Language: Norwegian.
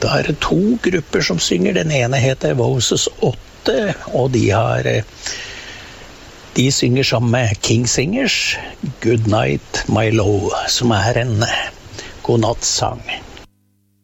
Da det to grupper som synger. Den ene heter Voices 8, og de synger sammen med King Singers Good Night My Love, som en godnattsang.